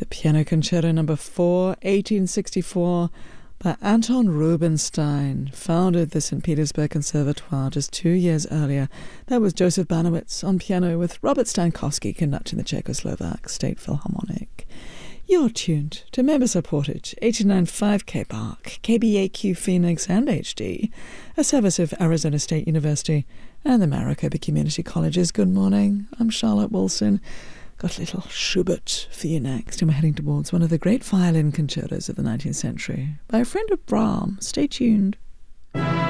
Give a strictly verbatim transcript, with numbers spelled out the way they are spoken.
Piano Concerto number four, eighteen sixty-four, by Anton Rubinstein, founded the Saint Petersburg Conservatoire just two years earlier. That was Joseph Banowitz on piano with Robert Stankowski conducting the Czechoslovak State Philharmonic. You're tuned to member-supported eighty-nine point five K B A R C, K B A Q Phoenix and H D, a service of Arizona State University and the Maricopa Community Colleges. Good morning, I'm Charlotte Wilson. Got a little Schubert for you next, and we're heading towards one of the great violin concertos of the nineteenth century by a friend of Brahms. Stay tuned.